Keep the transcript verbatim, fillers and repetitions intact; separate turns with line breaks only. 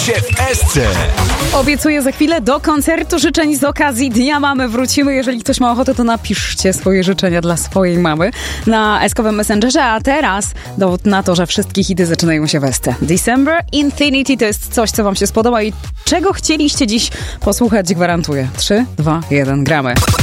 w S C.
Obiecuję za chwilę do koncertu życzeń z okazji Dnia Mamy wrócimy. Jeżeli ktoś ma ochotę, to napiszcie swoje życzenia dla swojej mamy na eskowym Messengerze. A teraz dowód na to, że wszystkie hity zaczynają się w S C. December Infinity to jest coś, co wam się spodoba i czego chcieliście dziś posłuchać, gwarantuję. trzy, dwa, jeden, gramy.